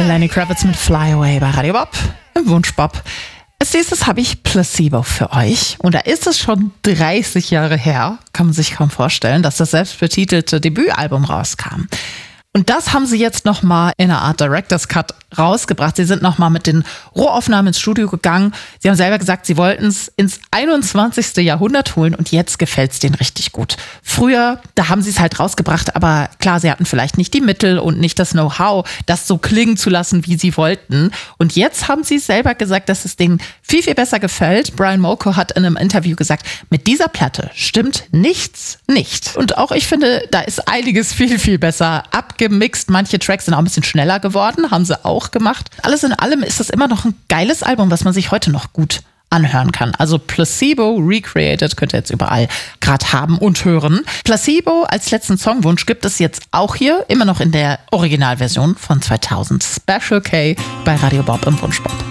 Lenny Kravitz mit Fly Away bei Radio Bob im Wunschbob. Als nächstes habe ich Placebo für euch. Und da ist es schon 30 Jahre her, kann man sich kaum vorstellen, dass das selbstbetitelte Debütalbum rauskam. Und das haben sie jetzt nochmal in einer Art Director's Cut rausgebracht. Sie sind nochmal mit den Rohaufnahmen ins Studio gegangen. Sie haben selber gesagt, sie wollten es ins 21. Jahrhundert holen und jetzt gefällt es denen richtig gut. Früher, da haben sie es halt rausgebracht, aber klar, sie hatten vielleicht nicht die Mittel und nicht das Know-how, das so klingen zu lassen, wie sie wollten. Und jetzt haben sie selber gesagt, dass es denen viel, viel besser gefällt. Brian Molko hat in einem Interview gesagt, mit dieser Platte stimmt nichts nicht. Und auch ich finde, da ist einiges viel, viel besser abgemixt. Manche Tracks sind auch ein bisschen schneller geworden, haben sie auch gemacht. Alles in allem ist das immer noch ein geiles Album, was man sich heute noch gut anhören kann. Also Placebo Recreated könnt ihr jetzt überall gerade haben und hören. Placebo als letzten Songwunsch gibt es jetzt auch hier, immer noch in der Originalversion von 2000. Special K bei Radio Bob im Wunschbob.